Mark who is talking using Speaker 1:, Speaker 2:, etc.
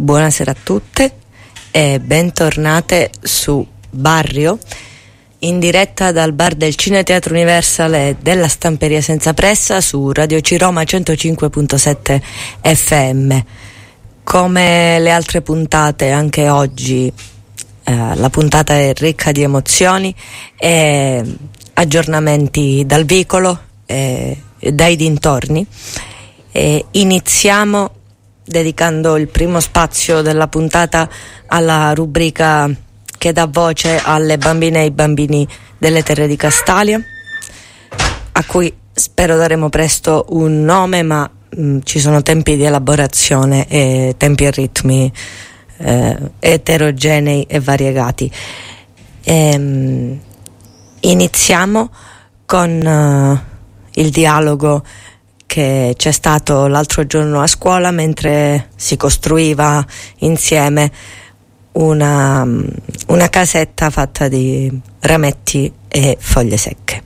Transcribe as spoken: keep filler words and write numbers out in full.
Speaker 1: buonasera a tutte e bentornate su Barrio, in diretta dal bar del Cineteatro Universal e della Stamperia Senza Pressa su Radio C Roma centocinque virgola sette F M. Come le altre puntate, anche oggi eh, la puntata è ricca di emozioni e aggiornamenti dal vicolo e, e dai dintorni. E iniziamo dedicando il primo spazio della puntata alla rubrica che dà voce alle bambine e ai bambini delle terre di Castalia, a cui spero daremo presto un nome, ma mh, ci sono tempi di elaborazione e tempi e ritmi eh, eterogenei e variegati. E, mh, iniziamo con uh, il dialogo che c'è stato l'altro giorno a scuola mentre si costruiva insieme una, una casetta fatta di rametti e foglie secche.